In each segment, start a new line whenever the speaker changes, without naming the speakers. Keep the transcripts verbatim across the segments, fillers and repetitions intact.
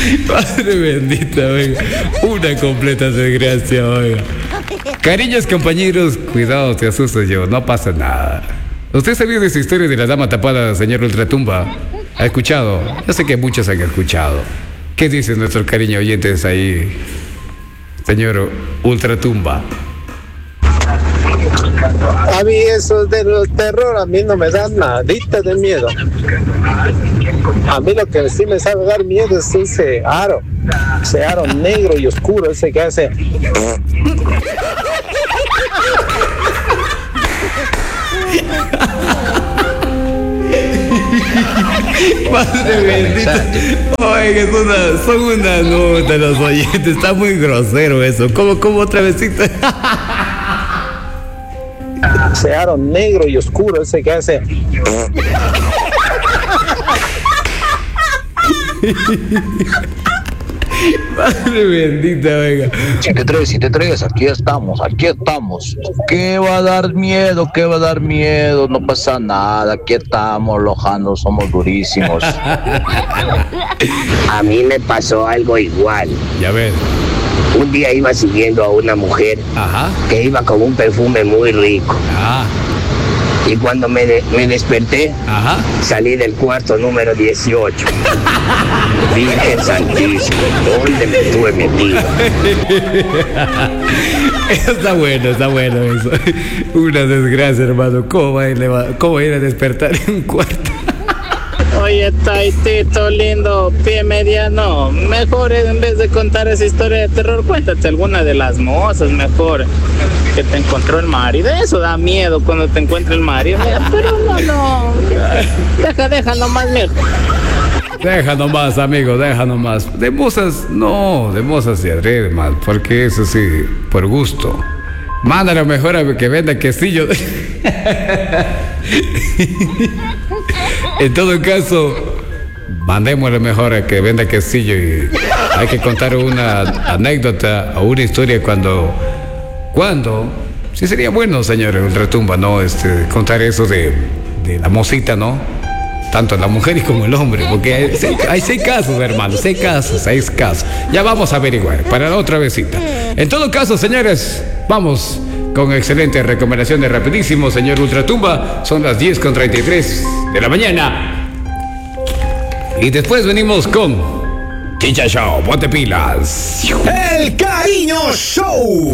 Madre bendita, oiga. Una completa desgracia, oiga. Cariños, compañeros, cuidado, te asusto yo, no pasa nada. ¿Usted sabía de esa historia de la dama tapada, señor Ultratumba? ¿Ha escuchado? Yo sé que muchos han escuchado. ¿Qué dicen nuestros cariños oyentes ahí, señor Ultratumba?
A mí eso de los terror, a mí no me da nadita de miedo. A mí lo que sí me sabe dar miedo es ese aro, ese aro negro y oscuro, ese que hace...
Madre bendita. Oiga, es una, son una nota los oyentes, está muy grosero eso. ¿Cómo, cómo otra vezita?
Ese aro negro y oscuro, ese que hace...
Madre bendita, oiga.
siete tres, siete tres, aquí estamos, aquí estamos. ¿Qué va a dar miedo? ¿Qué va a dar miedo? No pasa nada, aquí estamos, lojando, somos durísimos.
A mí me pasó algo igual.
Ya ves.
Un día iba siguiendo a una mujer.
Ajá.
Que iba con un perfume muy rico.
Ah.
Y cuando me, de, me desperté,
ajá,
salí del cuarto número dieciocho. Virgen Santísima, ¿dónde me estuve metido?
Está bueno, está bueno eso. Una desgracia, hermano. ¿Cómo va a ir, cómo va a, ir a despertar en un cuarto?
Oye, Taitito lindo, pie mediano, mejor en vez de contar esa historia de terror, cuéntate alguna de las mozas, mejor que te encontró el marido. Eso da miedo cuando te encuentra el marido, pero no, no, deja, deja nomás, mijo.
Deja nomás, amigo, deja nomás. De mozas, no, de mozas se adrede más, porque eso sí, por gusto. Mándalo mejor a que venda quesillo. En todo caso, mandémosle mejor a que venda quesillo y hay que contar una anécdota o una historia cuando, cuando, sí sería bueno, señor Ultratumba, ¿no? Este, contar eso de, de la mocita, ¿no? Tanto la mujer como el hombre, porque hay, seis, hay seis casos, hermano, seis casos, seis casos. Ya vamos a averiguar para la otra visita. En todo caso, señores, vamos con excelentes recomendaciones rapidísimo, señor Ultratumba. Son las diez con treinta y tres de la mañana. Y después venimos con Chicha Show, ponte pilas.
El Cariño Show.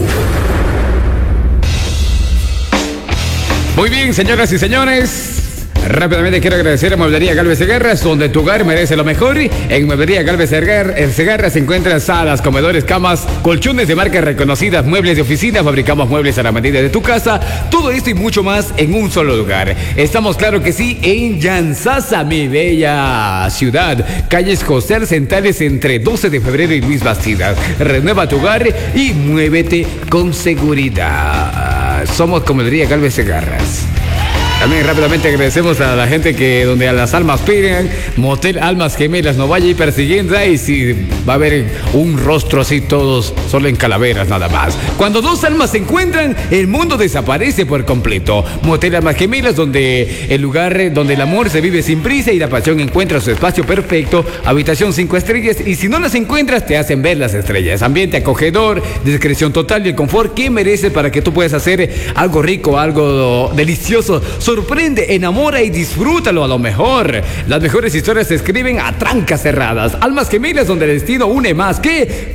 Muy bien, señoras y señores. Rápidamente quiero agradecer a Mueblería Galvez Segarras, donde tu hogar merece lo mejor. En Mueblería Galvez Segarras se encuentran salas, comedores, camas, colchones de marcas reconocidas, muebles de oficina, fabricamos muebles a la medida de tu casa. Todo esto y mucho más en un solo lugar. Estamos, claro que sí, en Yanzasa, mi bella ciudad. Calles José Arcentales entre doce de febrero y Luis Bastidas. Renueva tu hogar y muévete con seguridad. Somos Mueblería Galvez Segarras. También rápidamente agradecemos a la gente que donde a las almas piden, Motel Almas Gemelas, no vaya a ir persiguiendo y si va a haber un rostro así todos, solo en calaveras nada más. Cuando dos almas se encuentran, el mundo desaparece por completo. Motel Almas Gemelas, donde el lugar donde el amor se vive sin prisa y la pasión encuentra su espacio perfecto, habitación cinco estrellas y si no las encuentras te hacen ver las estrellas. Ambiente acogedor, discreción total y el confort que mereces para que tú puedas hacer algo rico, algo delicioso. Sorprende, enamora y disfrútalo a lo mejor. Las mejores historias se escriben a trancas cerradas. Almas Gemelas, donde el destino une más que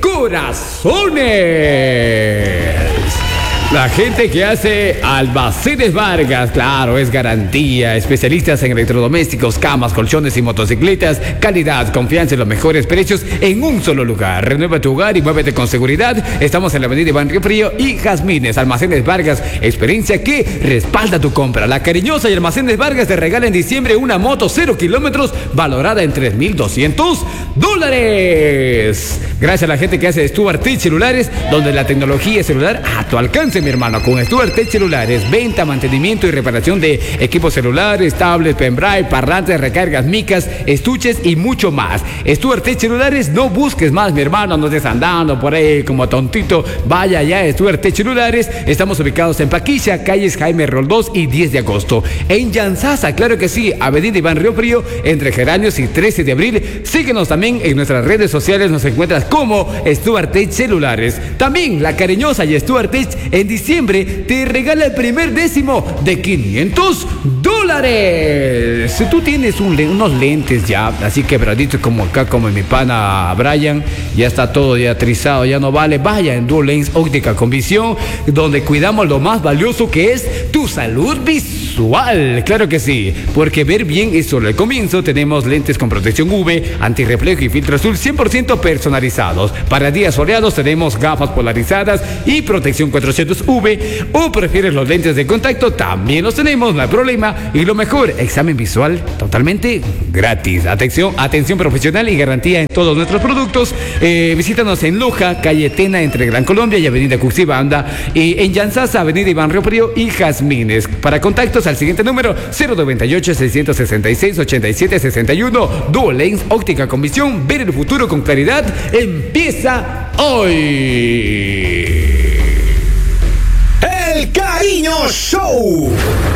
corazones. La gente que hace Almacenes Vargas, claro, es garantía. Especialistas en electrodomésticos, camas, colchones y motocicletas. Calidad, confianza y los mejores precios en un solo lugar. Renueva tu hogar y muévete con seguridad. Estamos en la avenida Iván Río Frío y Jazmines. Almacenes Vargas, experiencia que respalda tu compra. La Cariñosa y Almacenes Vargas te regala en diciembre una moto cero kilómetros valorada en tres mil doscientos dólares. Gracias a la gente que hace Stuart T celulares, donde la tecnología celular a tu alcance. Comience, mi hermano, con Stuart Tech Celulares. Venta, mantenimiento y reparación de equipos celulares, tablets, pendrive, parlantes, recargas, micas, estuches y mucho más. Stuart Tech Celulares, no busques más, mi hermano, no estés andando por ahí como tontito. Vaya ya a Stuart Tech Celulares. Estamos ubicados en Paquilla, calles Jaime Roldós y diez de agosto. En Llanzasa, claro que sí, avenida Iván Río Frío, entre Geranios y trece de abril. Síguenos también en nuestras redes sociales, nos encuentras como Stuart Tech Celulares. También La Cariñosa y Stuart Tech en diciembre te regala el primer décimo de quinientos dólares. Si tú tienes un, unos lentes ya así quebraditos como acá, como en mi pana Brian, ya está todo ya trizado, ya no vale, vaya en Dual Lens Óptica con Visión, donde cuidamos lo más valioso que es tu salud visual. Claro que sí, porque ver bien es solo el comienzo. Tenemos lentes con protección U V, antirreflejo y filtro azul cien por ciento personalizados. Para días soleados tenemos gafas polarizadas y protección cuatrocientos V. O prefieres los lentes de contacto, también los tenemos, no hay problema. Y lo mejor, examen visual totalmente gratis. Atención, atención profesional y garantía en todos nuestros productos. Eh, visítanos en Loja, calle Tena, entre Gran Colombia y avenida Cuxibanda. Y en Llanzasa, avenida Iván Río Frío y Jazmines. Para contactos al siguiente número: cero noventa y ocho, seiscientos sesenta y seis, ochenta y siete sesenta y uno. Dual Lens Óptica con Visión. Ver el futuro con claridad empieza hoy.
El Cariño Show.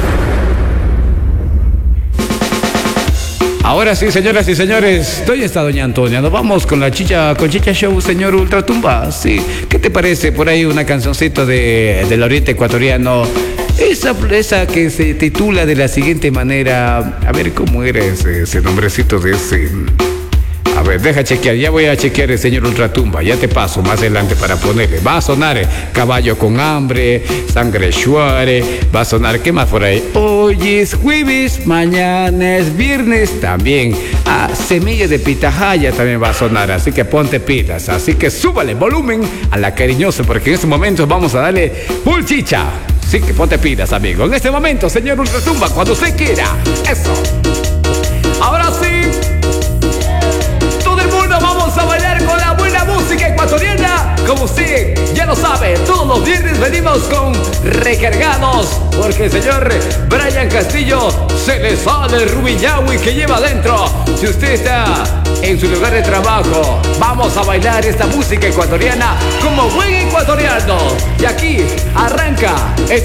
Ahora sí, señoras y señores, ¿dónde está doña Antonia? Nos vamos con la chicha, con Chicha Show, señor Ultratumba. Sí, ¿qué te parece por ahí una cancioncita de, del oriente ecuatoriano? Esa, esa que se titula de la siguiente manera. A ver, ¿cómo era ese, ese nombrecito de ese? A ver, deja chequear, ya voy a chequear el señor Ultratumba, ya te paso más adelante para ponerle. Va a sonar eh, Caballo con Hambre, Sangre Shuare, va a sonar, ¿qué más por ahí? Hoy es jueves, mañana es viernes también. Ah, Semilla de Pitahaya también va a sonar, así que ponte pilas, así que súbale volumen a La Cariñosa, porque en estos momentos vamos a darle full chicha. Así que ponte pilas, amigo. En este momento, señor Ultratumba, cuando usted quiera. Eso. Ahora sí. Vamos a bailar con la buena música ecuatoriana. Como usted ya lo sabe, todos los viernes venimos con recargados, porque el señor Brian Castillo se le sale el rubillaui que lleva adentro. Si usted está en su lugar de trabajo, vamos a bailar esta música ecuatoriana como buen ecuatoriano. Y aquí arranca